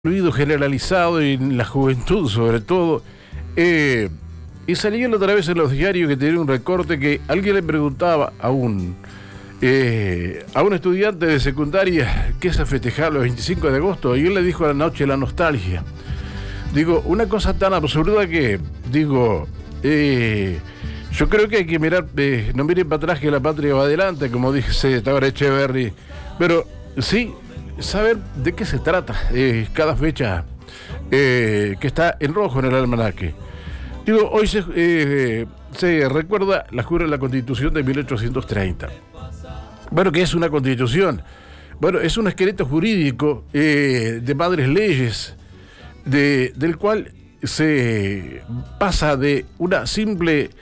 Ruido generalizado y en la juventud sobre todo, y salía la otra vez en los diarios que tenía un recorte que alguien le preguntaba a un estudiante de secundaria qué se festejaba los 25 de agosto y él le dijo a la noche la nostalgia. Digo, una cosa tan absurda que, digo, yo creo que hay que mirar, no miren para atrás que la patria va adelante, como dice Tabaré Echeverri, pero sí saber de qué se trata cada fecha que está en rojo en el almanaque. Digo, hoy se recuerda la jura de la Constitución de 1830. Bueno, ¿qué es una Constitución? Bueno, es un esqueleto jurídico de madres leyes, del cual se pasa de una simple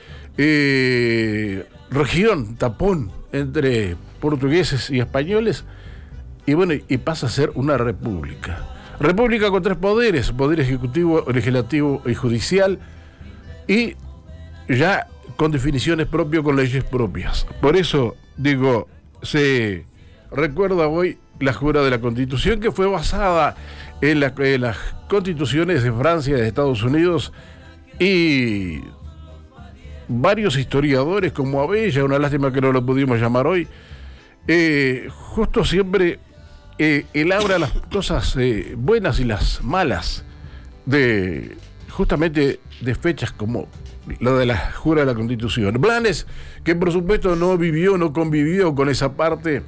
región tapón entre portugueses y españoles, y bueno, y pasa a ser una república. República con tres poderes: poder ejecutivo, legislativo y judicial, y ya con definiciones propias, con leyes propias. Por eso, digo, se recuerda hoy la jura de la Constitución, que fue basada en las constituciones de Francia y de Estados Unidos, y varios historiadores como Abella, una lástima que no lo pudimos llamar hoy, justo siempre elabora las cosas buenas y las malas justamente de fechas como la de la jura de la Constitución. Blanes, que por supuesto no convivió con esa parte,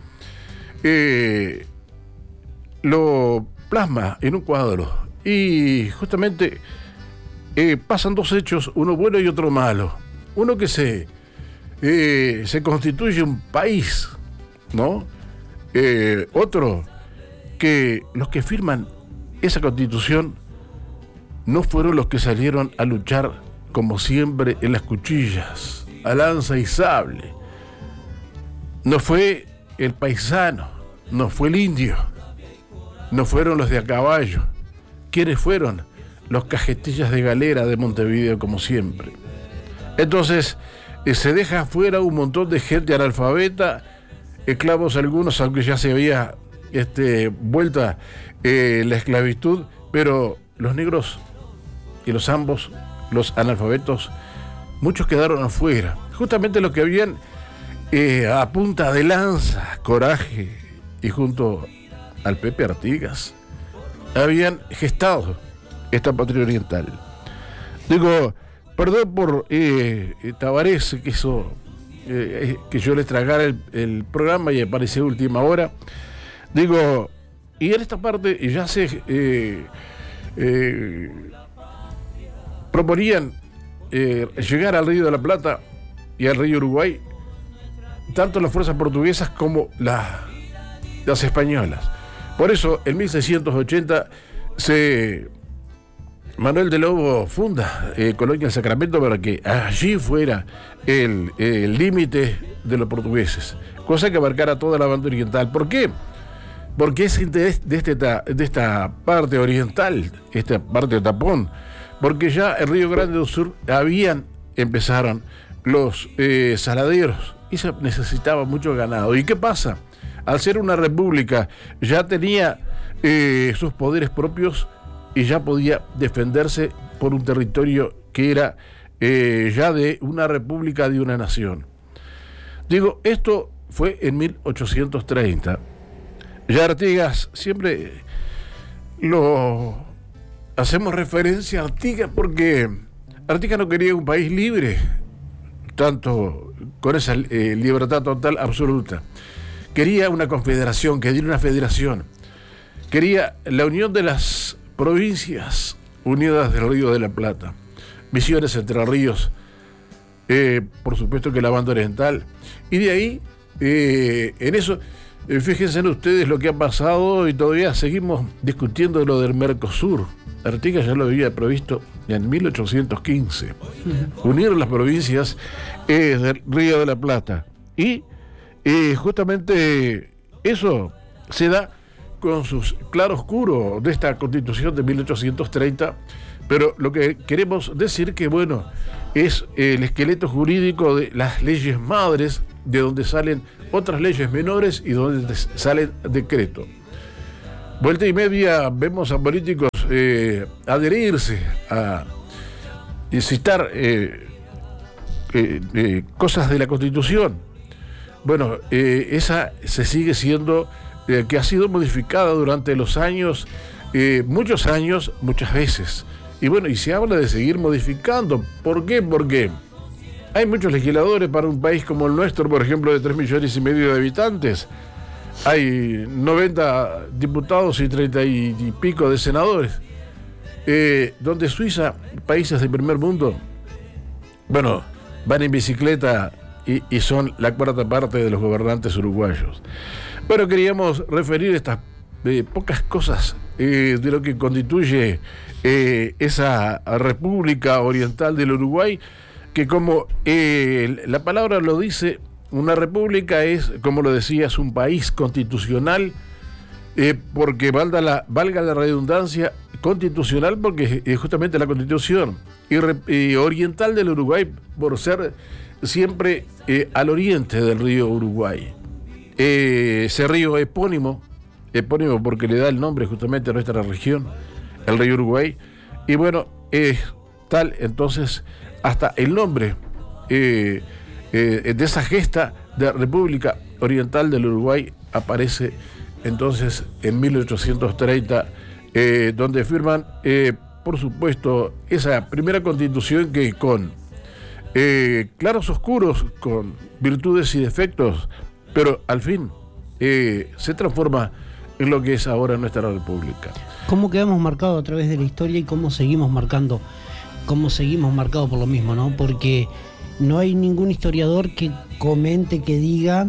lo plasma en un cuadro, y justamente pasan dos hechos, uno bueno y otro malo. Uno que se constituye un país, ¿no? Otro que los que firman esa Constitución no fueron los que salieron a luchar como siempre en las cuchillas, a lanza y sable. No fue el paisano, no fue el indio, no fueron los de a caballo. ¿Quiénes fueron? Los cajetillas de galera de Montevideo, como siempre. Entonces se deja afuera un montón de gente analfabeta, esclavos algunos, aunque ya se había vuelta la esclavitud, pero los negros y los analfabetos, muchos quedaron afuera. Justamente los que habían a punta de lanza, coraje, y junto al Pepe Artigas habían gestado esta patria oriental. Digo, perdón por Tabaré, que hizo que yo les tragara el programa y apareció última hora. Digo, y en esta parte ya se proponían llegar al Río de la Plata y al Río Uruguay tanto las fuerzas portuguesas como las españolas. Por eso en 1680 Manuel de Lobo funda Colonia del Sacramento, para que allí fuera el límite de los portugueses, cosa que abarcara toda la banda oriental. ¿Por qué? Porque ese interés de esta parte oriental, esta parte de tapón, porque ya en Río Grande do Sur empezaron los saladeros y se necesitaba mucho ganado. ¿Y qué pasa? Al ser una república ya tenía sus poderes propios y ya podía defenderse por un territorio que era ya de una república, de una nación. Digo, esto fue en 1830. Ya Artigas, siempre lo hacemos referencia a Artigas porque Artigas no quería un país libre, tanto con esa libertad total absoluta. Quería una confederación, quería una federación. Quería la unión de las provincias unidas del Río de la Plata, Misiones, Entre Ríos, por supuesto que la banda oriental, y de ahí, en eso, fíjense en ustedes lo que ha pasado, y todavía seguimos discutiendo lo del Mercosur. Artigas ya lo había previsto en 1815, unir las provincias del Río de la Plata, y justamente eso se da con sus claroscuros de esta Constitución de 1830, pero lo que queremos decir que, bueno, es el esqueleto jurídico de las leyes madres, de donde salen otras leyes menores y donde salen decretos. vuelta y media vemos a políticos adherirse a citar cosas de la Constitución. Bueno, esa se sigue siendo, que ha sido modificada durante los años, muchos años, muchas veces. Y bueno, y se habla de seguir modificando. ¿Por qué? Porque hay muchos legisladores para un país como el nuestro, por ejemplo, de 3,5 millones de habitantes. Hay 90 diputados y 30 y pico de senadores. Donde Suiza, países del primer mundo, bueno, van en bicicleta y son la cuarta parte de los gobernantes uruguayos. Bueno, queríamos referir estas pocas cosas de lo que constituye esa República Oriental del Uruguay, que como la palabra lo dice, una república es, como lo decía, es un país constitucional, porque valga la redundancia, constitucional porque es justamente la Constitución, y oriental del Uruguay por ser siempre al oriente del río Uruguay. Ese río epónimo porque le da el nombre justamente a nuestra región, el río Uruguay, y bueno, tal entonces hasta el nombre de esa gesta de República Oriental del Uruguay aparece entonces en 1830, donde firman, por supuesto, esa primera constitución que con claros oscuros, con virtudes y defectos, pero al fin se transforma en lo que es ahora nuestra república. ¿Cómo quedamos marcados a través de la historia y cómo seguimos marcados por lo mismo, ¿no? Porque no hay ningún historiador que comente, que diga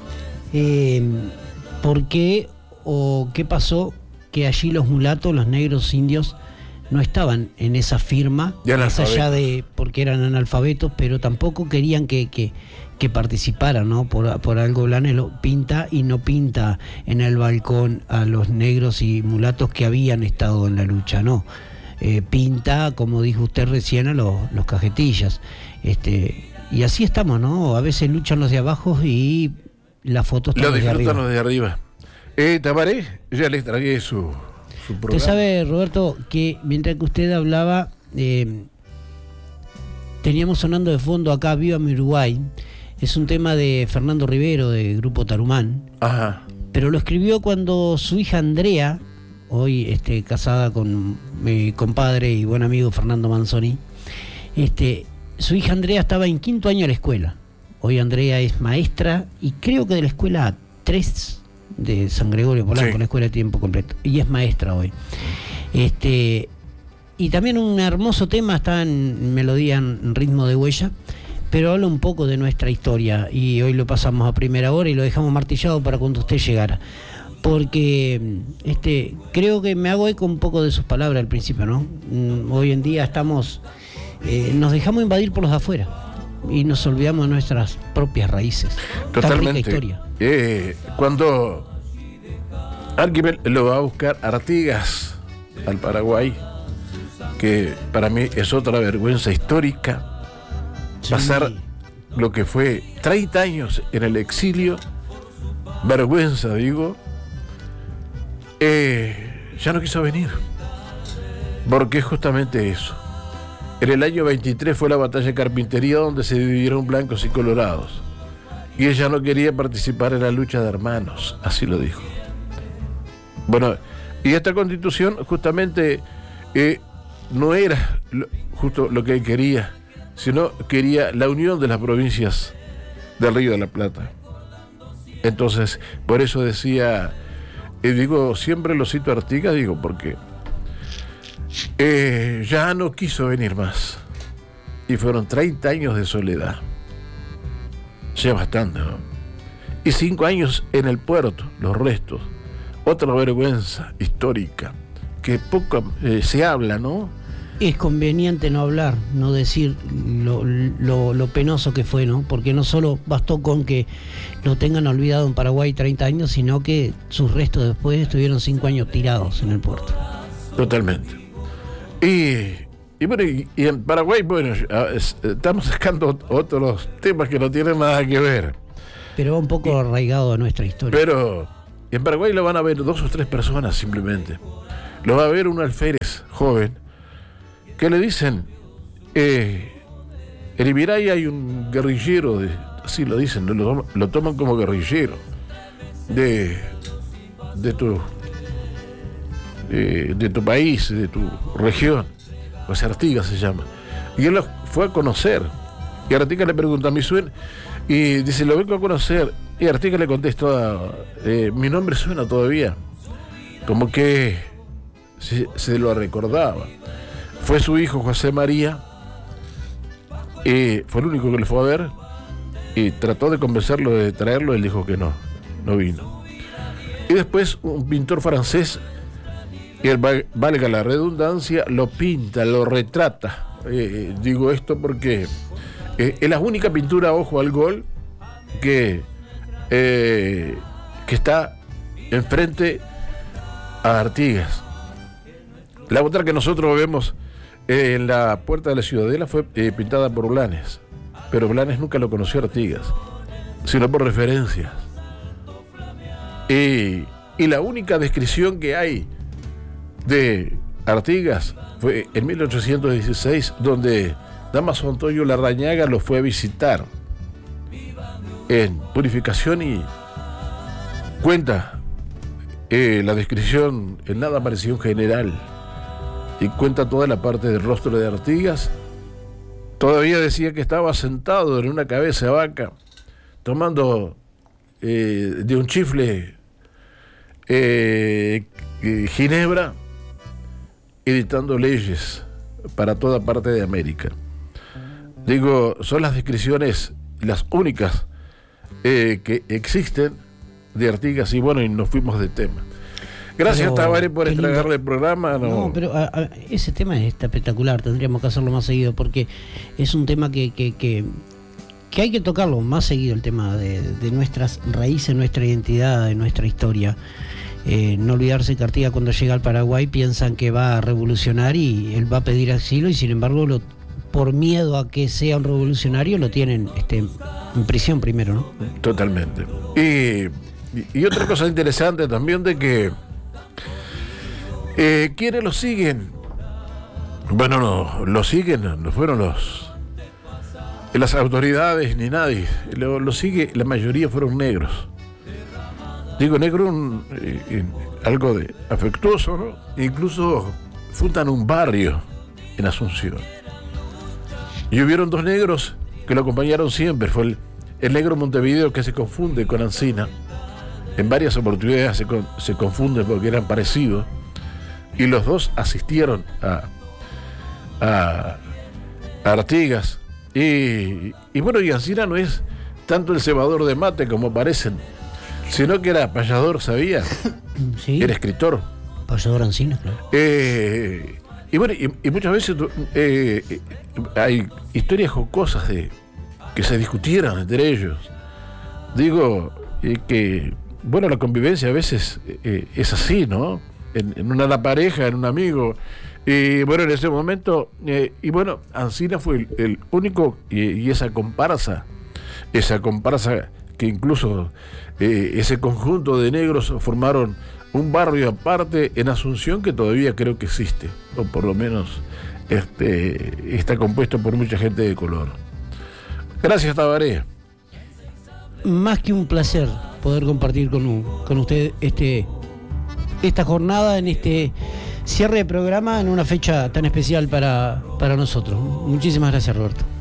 por qué o qué pasó que allí los mulatos, los negros indios, no estaban en esa firma, más allá de porque eran analfabetos, pero tampoco querían que participaran, ¿no? Por algo Blanes pinta y no pinta en el balcón a los negros y mulatos que habían estado en la lucha, no. Pinta, como dijo usted recién, a los cajetillas. Y así estamos, ¿no? A veces luchan los de abajo y la foto está los de arriba. Los de arriba. Tabaré, ya les tragué su programa. Usted sabe, Roberto, que mientras que usted hablaba, teníamos sonando de fondo acá Viva mi Uruguay. Es un tema de Fernando Rivero, de Grupo Tarumán. Ajá. Pero lo escribió cuando su hija Andrea, hoy casada con mi compadre y buen amigo Fernando Manzoni, su hija Andrea estaba en 5º año de la escuela. Hoy Andrea es maestra y creo que de la escuela 3 de San Gregorio Polanco, sí, la escuela de tiempo completo, y es maestra hoy. Y también un hermoso tema, está en melodía, en ritmo de huella, pero habla un poco de nuestra historia, y hoy lo pasamos a primera hora y lo dejamos martillado para cuando usted llegara, porque creo que me hago eco un poco de sus palabras al principio, ¿no? Hoy en día estamos, nos dejamos invadir por los de afuera y nos olvidamos de nuestras propias raíces. Totalmente. Tan rica historia. Cuando alguien lo va a buscar Artigas al Paraguay, que para mí es otra vergüenza histórica, sí, pasar lo que fue 30 años en el exilio, vergüenza, digo, ya no quiso venir, porque es justamente eso. En el año 23 fue la batalla de Carpintería, donde se dividieron blancos y colorados, y ella no quería participar en la lucha de hermanos, así lo dijo. Bueno, y esta constitución justamente no era justo lo que él quería, sino quería la unión de las provincias del Río de la Plata. Entonces, por eso decía, digo, siempre lo cito a Artigas, digo, porque ya no quiso venir más. Y fueron 30 años de soledad. Ya bastante, ¿no? Y 5 años en el puerto, los restos. Otra vergüenza histórica, que poco se habla, ¿no? Es conveniente no hablar, no decir lo penoso que fue, ¿no? Porque no solo bastó con que lo tengan olvidado en Paraguay 30 años, sino que sus restos después estuvieron 5 años tirados en el puerto. Totalmente. Y bueno, y en Paraguay, bueno, estamos sacando otros temas que no tienen nada que ver. Pero va un poco arraigado a nuestra historia. Pero en Paraguay lo van a ver 2 o 3 personas simplemente. Lo va a ver un alférez joven que le dicen, en Ibiray hay un guerrillero, así lo dicen, lo toman como guerrillero de tu país, de tu región. José Artigas se llama. Y él lo fue a conocer. Y Artigas le pregunta a mi suena y dice, lo vengo a conocer. Y Artigas le contestó, mi nombre suena todavía. Como que se lo recordaba. Fue su hijo José María, fue el único que le fue a ver, y trató de convencerlo de traerlo, él dijo que no vino. Y después un pintor francés, y valga la redundancia, lo pinta, lo retrata. Digo esto porque es la única pintura, ojo al gol, que está enfrente a Artigas. La otra que nosotros vemos en la puerta de la Ciudadela fue pintada por Blanes, pero Blanes nunca lo conoció a Artigas, sino por referencias. Y la única descripción que hay de Artigas fue en 1816, donde Dámaso Antonio Larrañaga lo fue a visitar en Purificación y cuenta la descripción en nada parecía un general, y cuenta toda la parte del rostro de Artigas. Todavía decía que estaba sentado en una cabeza de vaca tomando de un chifle ginebra, editando leyes para toda parte de América. Digo, son las descripciones las únicas que existen de Artigas, y bueno, y nos fuimos de tema. Gracias, Tabaré, por entregarle el programa. No, pero ese tema está espectacular, tendríamos que hacerlo más seguido, porque es un tema que hay que tocarlo más seguido, el tema de nuestras raíces, nuestra identidad, de nuestra historia. No olvidarse que Artigas, cuando llega al Paraguay, piensan que va a revolucionar y él va a pedir asilo, y sin embargo por miedo a que sea un revolucionario lo tienen en prisión primero, ¿no? Totalmente. Y otra cosa interesante también, de que ¿quiénes lo siguen? Bueno, no lo siguen, no fueron las autoridades ni nadie. Lo sigue, la mayoría fueron negros. Digo negro, algo de afectuoso, ¿no? Incluso fundan un barrio en Asunción. Y hubieron 2 negros que lo acompañaron siempre. Fue el negro Montevideo, que se confunde con Ancina. En varias oportunidades se confunden porque eran parecidos. Y los 2 asistieron a Artigas. Y bueno, y Ancina no es tanto el cebador de mate como parecen, sino que era payador, ¿sabía? Sí. Era escritor. Payador Ancina, claro. Y bueno, y muchas veces hay historias jocosas que se discutieran entre ellos. Digo, que bueno, la convivencia a veces es así, ¿no? En una pareja, en un amigo. Y bueno, en ese momento, y bueno, Ancina fue el único, y esa comparsa que incluso ese conjunto de negros formaron un barrio aparte en Asunción, que todavía creo que existe, o por lo menos está compuesto por mucha gente de color. Gracias, Tabaré. Más que un placer poder compartir con usted esta jornada, en este cierre de programa, en una fecha tan especial para nosotros. Muchísimas gracias, Roberto.